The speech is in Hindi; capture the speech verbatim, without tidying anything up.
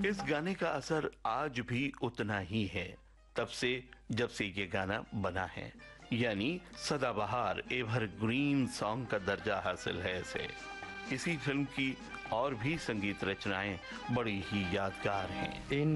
इस गाने का असर आज भी उतना ही है, तब से जब से ये गाना बना है, यानी सदाबहार एवरग्रीन सॉन्ग का दर्जा हासिल है इसे। इसी फिल्म की और भी संगीत रचनाएं बड़ी ही यादगार हैं। इन